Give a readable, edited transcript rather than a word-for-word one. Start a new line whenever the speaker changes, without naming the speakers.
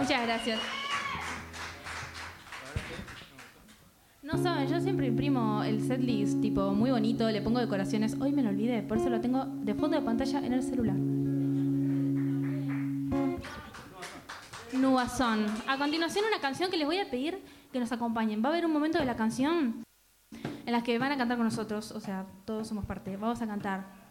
Muchas gracias. No saben, yo siempre imprimo el setlist tipo muy bonito, le pongo decoraciones. Hoy me lo olvidé, por eso lo tengo de fondo de pantalla en el celular. Nuazón. A continuación una canción que les voy a pedir que nos acompañen. Va a haber un momento de la canción en la que van a cantar con nosotros, o sea, todos somos parte. Vamos a cantar